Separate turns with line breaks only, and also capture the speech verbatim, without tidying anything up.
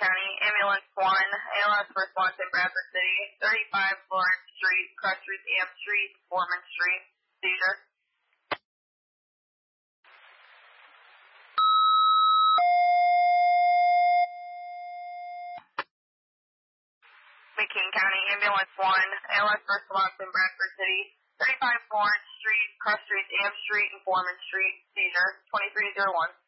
County, Ambulance one, A L S response in Bradford City, thirty-five Florence Street, Cross Street, Amp Street, Foreman Street, seizure. McKean County, Ambulance one, A L S response in Bradford City, thirty-five Florence Street, Cross Street, Amp Street, and Foreman Street, seizure, twenty-three oh one.